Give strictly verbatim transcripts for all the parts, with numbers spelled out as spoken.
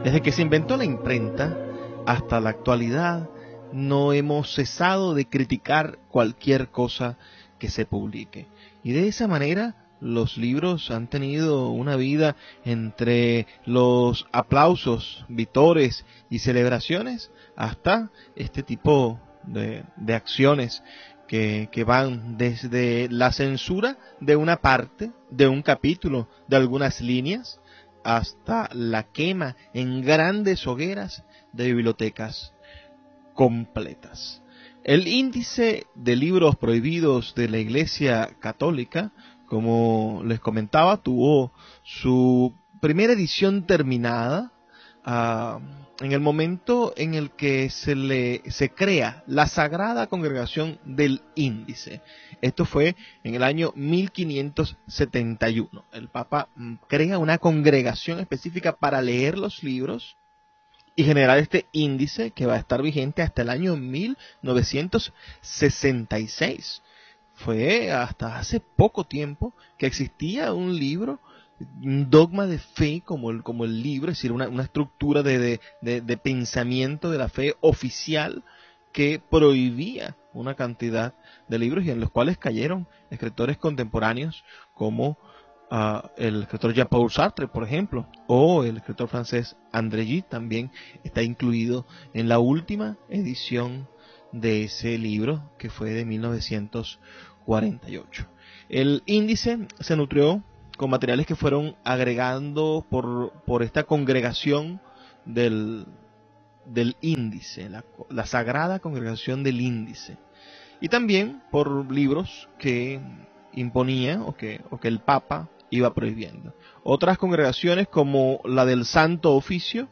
Desde que se inventó la imprenta hasta la actualidad, no hemos cesado de criticar cualquier cosa que se publique. Y de esa manera, los libros han tenido una vida entre los aplausos, vítores y celebraciones, hasta este tipo de, de acciones que, que van desde la censura de una parte, de un capítulo, de algunas líneas, hasta la quema en grandes hogueras de bibliotecas completas. El índice de libros prohibidos de la Iglesia Católica, como les comentaba, tuvo su primera edición terminada uh, en el momento en el que se le se crea la Sagrada Congregación del Índice. Esto fue en el año mil quinientos setenta y uno. El Papa crea una congregación específica para leer los libros y generar este índice que va a estar vigente hasta el año mil novecientos sesenta y seis. Fue hasta hace poco tiempo que existía un libro, un dogma de fe como el, como el libro, es decir, una, una estructura de, de, de, de pensamiento de la fe oficial que prohibía una cantidad de libros y en los cuales cayeron escritores contemporáneos como uh, el escritor Jean-Paul Sartre, por ejemplo, o el escritor francés André Gide. También está incluido en la última edición de ese libro, que fue de mil novecientos cuarenta y ocho. El índice se nutrió con materiales que fueron agregando por, por esta congregación del, del índice, la, la Sagrada Congregación del Índice, y también por libros que imponía o que, o que el Papa iba prohibiendo. Otras congregaciones, como la del Santo Oficio,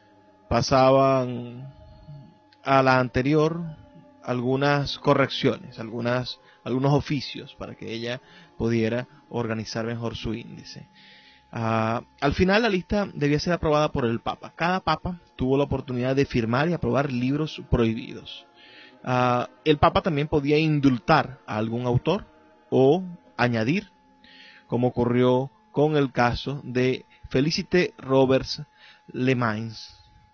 pasaban a la anterior algunas correcciones, algunas, algunos oficios para que ella pudiera organizar mejor su índice. Uh, al final la lista debía ser aprobada por el Papa. Cada Papa tuvo la oportunidad de firmar y aprobar libros prohibidos. Uh, el Papa también podía indultar a algún autor o añadir, como ocurrió con el caso de Félicité Roberts Lemans.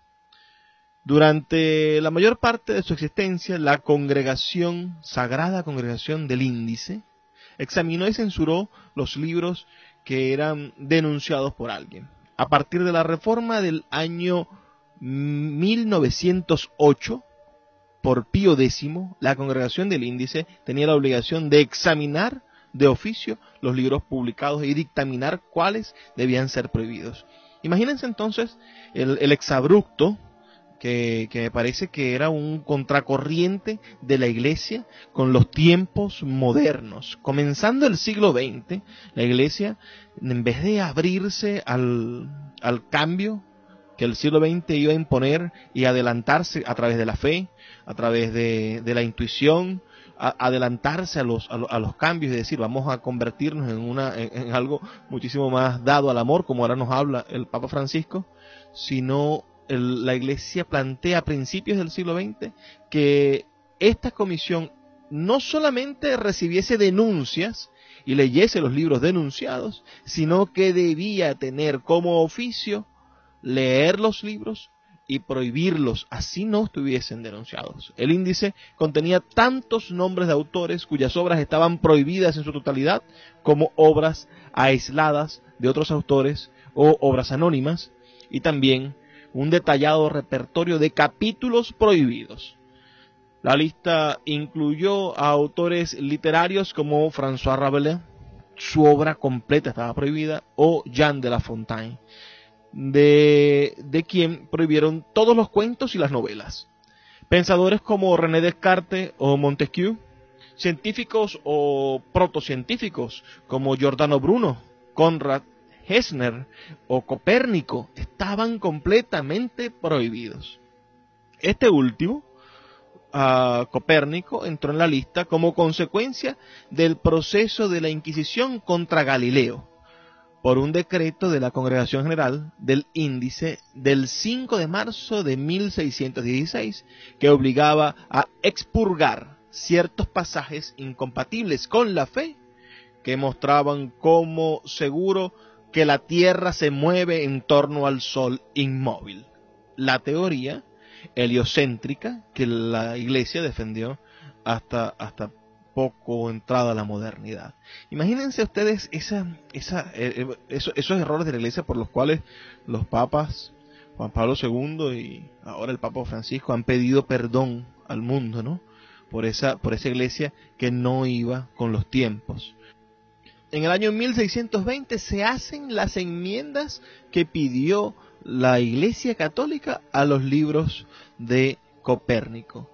Durante la mayor parte de su existencia, la congregación, Sagrada Congregación del Índice, examinó y censuró los libros que eran denunciados por alguien. A partir de la reforma del año mil novecientos ocho, por Pío décimo, la Congregación del Índice tenía la obligación de examinar de oficio los libros publicados y dictaminar cuáles debían ser prohibidos. Imagínense entonces el, el exabrupto, Que, que me parece que era un contracorriente de la Iglesia con los tiempos modernos. Comenzando el siglo veinte, la Iglesia, en vez de abrirse al, al cambio que el siglo veinte iba a imponer y adelantarse a través de la fe, a través de, de la intuición, a, adelantarse a los, a, los, a los cambios y decir, vamos a convertirnos en, una, en, en algo muchísimo más dado al amor, como ahora nos habla el Papa Francisco, sino El, la Iglesia plantea a principios del siglo veinte que esta comisión no solamente recibiese denuncias y leyese los libros denunciados, sino que debía tener como oficio leer los libros y prohibirlos, así no estuviesen denunciados. El índice contenía tantos nombres de autores cuyas obras estaban prohibidas en su totalidad, como obras aisladas de otros autores o obras anónimas, y también un detallado repertorio de capítulos prohibidos. La lista incluyó a autores literarios como François Rabelais, su obra completa estaba prohibida, o Jean de La Fontaine, de, de quien prohibieron todos los cuentos y las novelas. Pensadores como René Descartes o Montesquieu, científicos o protocientíficos como Giordano Bruno, Conrad Gessner o Copérnico estaban completamente prohibidos. Este último, uh, Copérnico, entró en la lista como consecuencia del proceso de la Inquisición contra Galileo, por un decreto de la Congregación General del Índice del cinco de marzo de mil seiscientos dieciséis, que obligaba a expurgar ciertos pasajes incompatibles con la fe, que mostraban como seguro que la Tierra se mueve en torno al Sol inmóvil. La teoría heliocéntrica que la Iglesia defendió hasta, hasta poco entrada a la modernidad. Imagínense ustedes esa, esa, eh, esos, esos errores de la Iglesia por los cuales los papas Juan Pablo segundo y ahora el Papa Francisco han pedido perdón al mundo, ¿no? Por esa, por esa Iglesia que no iba con los tiempos. En el año mil seiscientos veinte se hacen las enmiendas que pidió la Iglesia Católica a los libros de Copérnico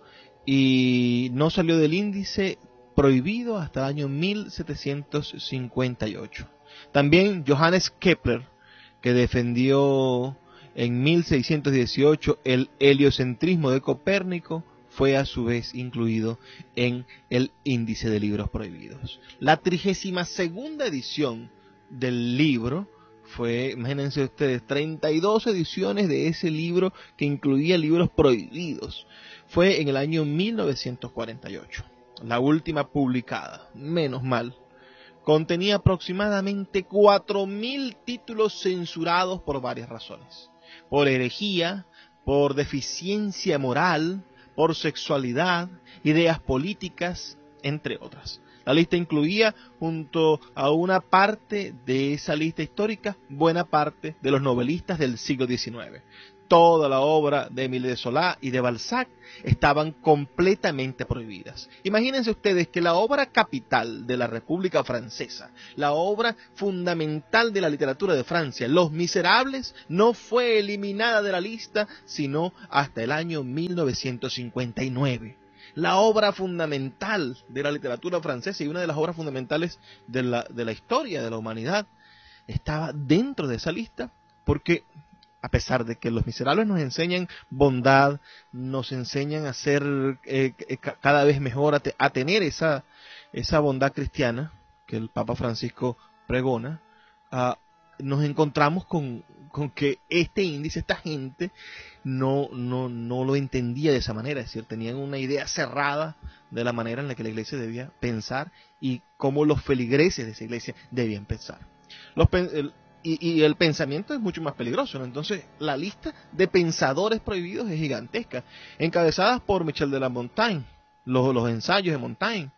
y no salió del índice prohibido hasta el año mil setecientos cincuenta y ocho. También Johannes Kepler, que defendió en mil seiscientos dieciocho el heliocentrismo de Copérnico, fue a su vez incluido en el índice de libros prohibidos. La trigésima segunda edición del libro fue, imagínense ustedes, treinta y dos ediciones de ese libro que incluía libros prohibidos. Fue en el año mil novecientos cuarenta y ocho. La última publicada, menos mal, contenía aproximadamente cuatro mil títulos censurados por varias razones. Por herejía, por deficiencia moral, por sexualidad, ideas políticas, entre otras. La lista incluía, junto a una parte de esa lista histórica, buena parte de los novelistas del siglo diecinueve. Toda la obra de Émile de Zola y de Balzac estaban completamente prohibidas. Imagínense ustedes que la obra capital de la República Francesa, la obra fundamental de la literatura de Francia, Los Miserables, no fue eliminada de la lista sino hasta el año mil novecientos cincuenta y nueve. La obra fundamental de la literatura francesa y una de las obras fundamentales de la, de la historia de la humanidad estaba dentro de esa lista porque, a pesar de que Los Miserables nos enseñan bondad, nos enseñan a ser eh, cada vez mejor, a, te, a tener esa, esa bondad cristiana que el Papa Francisco pregona, uh, nos encontramos con, con que este índice, esta gente, no, no, no lo entendía de esa manera, es decir, tenían una idea cerrada de la manera en la que la iglesia debía pensar y cómo los feligreses de esa iglesia debían pensar. Los, el, y, y el pensamiento es mucho más peligroso, ¿no? Entonces la lista de pensadores prohibidos es gigantesca, encabezadas por Michel de la Montaigne, los, los ensayos de Montaigne,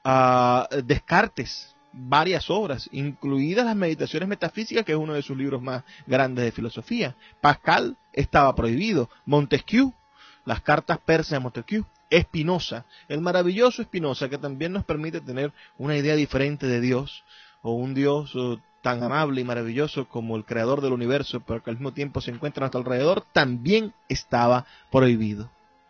uh, Descartes, varias obras, incluidas las Meditaciones Metafísicas, que es uno de sus libros más grandes de filosofía. Pascal estaba prohibido, Montesquieu, las cartas persas de Montesquieu, Spinoza, el maravilloso Spinoza, que también nos permite tener una idea diferente de Dios, o un Dios uh, tan amable y maravilloso como el creador del universo, pero que al mismo tiempo se encuentra a nuestro alrededor, también estaba prohibido.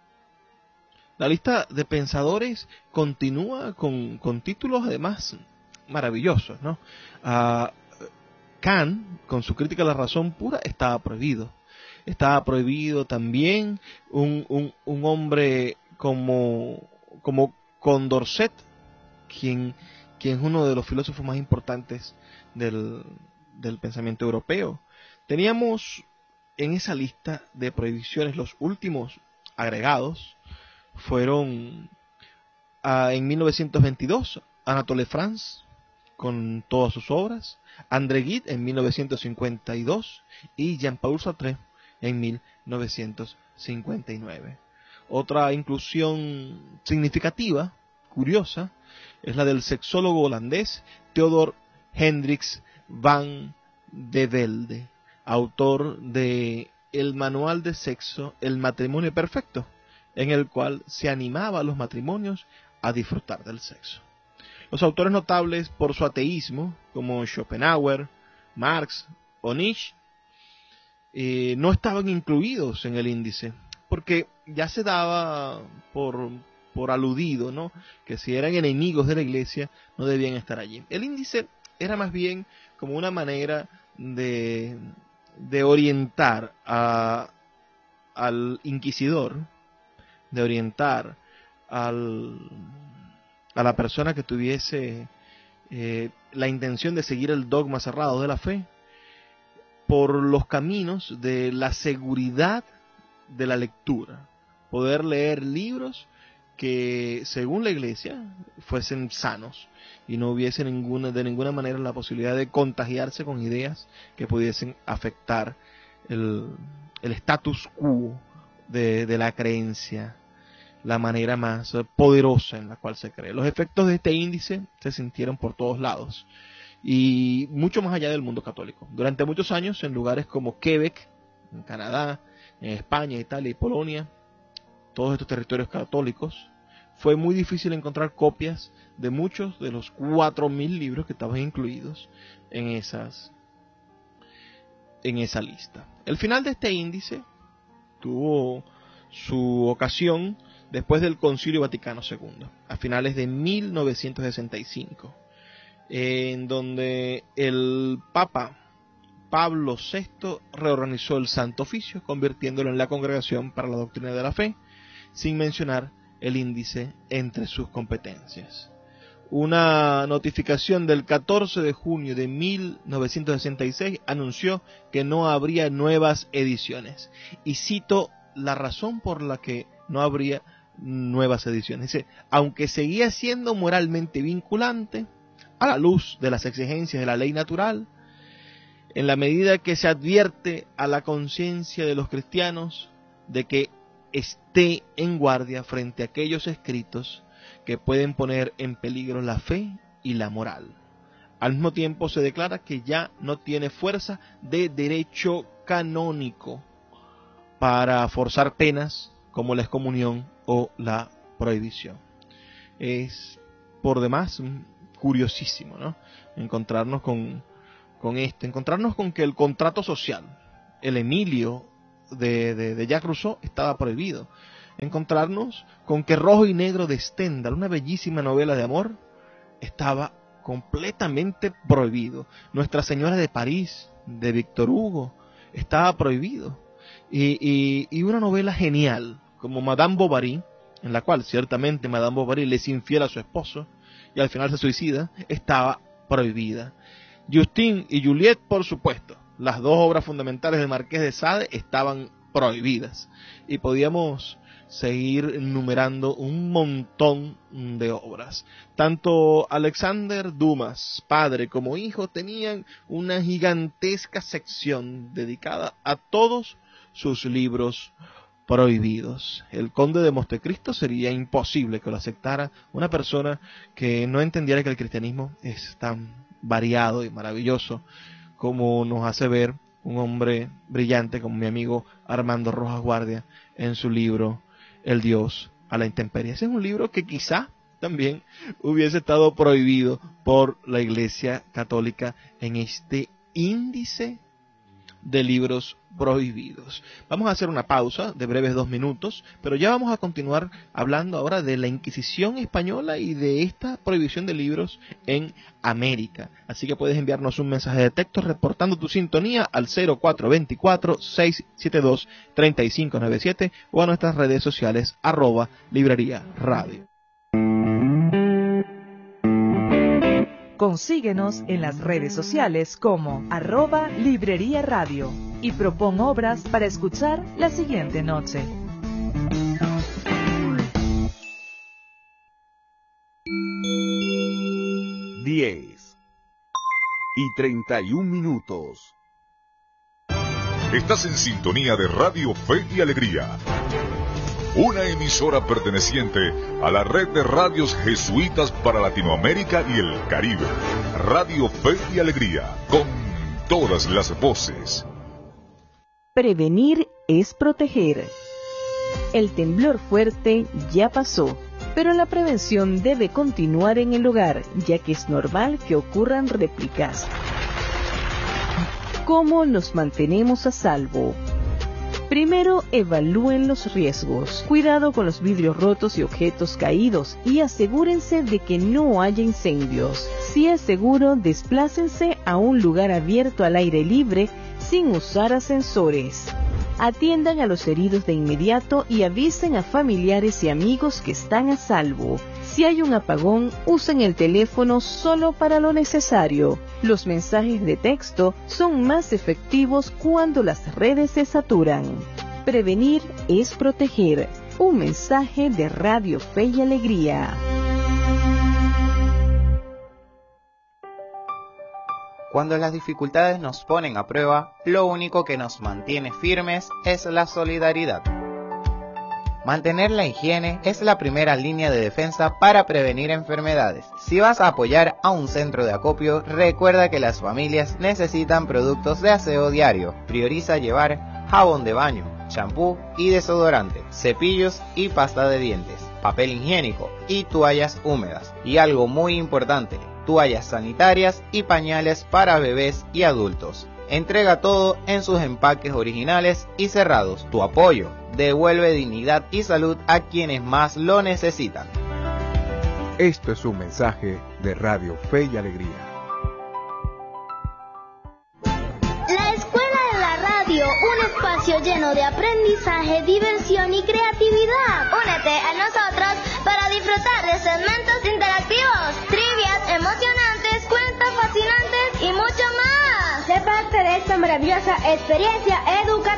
La lista de pensadores continúa con, con títulos además maravillosos, ¿no? Uh, Kant, con su crítica a la razón pura, estaba prohibido. Estaba prohibido también un, un, un hombre como, como Condorcet, quien, quien es uno de los filósofos más importantes del, del pensamiento europeo. Teníamos en esa lista de prohibiciones, los últimos agregados fueron uh, en mil novecientos veintidós, Anatole France, con todas sus obras, André Gide en mil novecientos cincuenta y dos y Jean-Paul Sartre en mil novecientos cincuenta y nueve. Otra inclusión significativa, curiosa, es la del sexólogo holandés Theodor Hendricks van de Velde, autor de El Manual de Sexo, el matrimonio perfecto, en el cual se animaba a los matrimonios a disfrutar del sexo. Los autores notables por su ateísmo, como Schopenhauer, Marx o Nietzsche, eh, no estaban incluidos en el índice, porque ya se daba por, por aludido, ¿no?, que si eran enemigos de la iglesia no debían estar allí. El índice era más bien como una manera de, de orientar a, al inquisidor, de orientar al... a la persona que tuviese eh, la intención de seguir el dogma cerrado de la fe por los caminos de la seguridad de la lectura, poder leer libros que, según la Iglesia, fuesen sanos y no hubiese ninguna, de ninguna manera la posibilidad de contagiarse con ideas que pudiesen afectar el, el status quo de, de la creencia, la manera más poderosa en la cual se cree. Los efectos de este índice se sintieron por todos lados y mucho más allá del mundo católico. Durante muchos años, en lugares como Quebec, en Canadá, en España, Italia y Polonia, todos estos territorios católicos, fue muy difícil encontrar copias de muchos de los cuatro mil libros que estaban incluidos en esas en esa lista. El final de este índice tuvo su ocasión después del Concilio Vaticano segundo, a finales de mil novecientos sesenta y cinco, en donde el Papa Pablo sexto reorganizó el Santo Oficio, convirtiéndolo en la Congregación para la Doctrina de la Fe, sin mencionar el índice entre sus competencias. Una notificación del catorce de junio de mil novecientos sesenta y seis anunció que no habría nuevas ediciones. Y cito la razón por la que no habría nuevas ediciones. Dice, aunque seguía siendo moralmente vinculante, a la luz de las exigencias de la ley natural, en la medida que se advierte a la conciencia de los cristianos de que esté en guardia frente a aquellos escritos que pueden poner en peligro la fe y la moral. Al mismo tiempo se declara que ya no tiene fuerza de derecho canónico para forzar penas como la excomunión o la prohibición. Es por demás curiosísimo, ¿no?, encontrarnos con, con esto, encontrarnos con que el contrato social, el Emilio de, de, de Jacques Rousseau, estaba prohibido. Encontrarnos con que Rojo y Negro de Stendhal, una bellísima novela de amor, estaba completamente prohibido. Nuestra Señora de París, de Víctor Hugo, estaba prohibido. Y, y, y una novela genial, como Madame Bovary, en la cual ciertamente Madame Bovary le es infiel a su esposo, y al final se suicida, estaba prohibida. Justine y Juliette, por supuesto, las dos obras fundamentales del Marqués de Sade, estaban prohibidas. Y podíamos seguir numerando un montón de obras. Tanto Alexander Dumas, padre como hijo, tenían una gigantesca sección dedicada a todos sus libros prohibidos. El Conde de Montecristo sería imposible que lo aceptara una persona que no entendiera que el cristianismo es tan variado y maravilloso como nos hace ver un hombre brillante como mi amigo Armando Rojas Guardia en su libro El Dios a la intemperie. Ese es un libro que quizá también hubiese estado prohibido por la Iglesia Católica en este índice de libros prohibidos. Vamos a hacer una pausa de breves dos minutos, pero ya vamos a continuar hablando ahora de la Inquisición española y de esta prohibición de libros en América. Así que puedes enviarnos un mensaje de texto reportando tu sintonía al cero cuatro dos cuatro, seis siete dos, tres cinco nueve siete o a nuestras redes sociales arroba librería radio. Consíguenos en las redes sociales como arroba librería radio y propon obras para escuchar la siguiente noche. diez y treinta y un minutos. Estás en sintonía de Radio Fe y Alegría, una emisora perteneciente a la red de radios jesuitas para Latinoamérica y el Caribe. Radio Fe y Alegría, con todas las voces. Prevenir es proteger. El temblor fuerte ya pasó, pero la prevención debe continuar en el hogar, ya que es normal que ocurran réplicas. ¿Cómo nos mantenemos a salvo? Primero, evalúen los riesgos. Cuidado con los vidrios rotos y objetos caídos y asegúrense de que no haya incendios. Si es seguro, desplácense a un lugar abierto al aire libre sin usar ascensores. Atiendan a los heridos de inmediato y avisen a familiares y amigos que están a salvo. Si hay un apagón, usen el teléfono solo para lo necesario. Los mensajes de texto son más efectivos cuando las redes se saturan. Prevenir es proteger. Un mensaje de Radio Fe y Alegría. Cuando las dificultades nos ponen a prueba, lo único que nos mantiene firmes es la solidaridad. Mantener la higiene es la primera línea de defensa para prevenir enfermedades. Si vas a apoyar a un centro de acopio, recuerda que las familias necesitan productos de aseo diario. Prioriza llevar jabón de baño, champú y desodorante, cepillos y pasta de dientes, papel higiénico y toallas húmedas. Y algo muy importante, toallas sanitarias y pañales para bebés y adultos. Entrega todo en sus empaques originales y cerrados. Tu apoyo devuelve dignidad y salud a quienes más lo necesitan. Esto es un mensaje de Radio Fe y Alegría. La Escuela de la Radio, un espacio lleno de aprendizaje, diversión y creatividad. Únete a nosotros para disfrutar de segmentos interactivos, trivias emocionantes, cuentos fascinantes y mucho más. Sé parte de esta maravillosa experiencia educativa.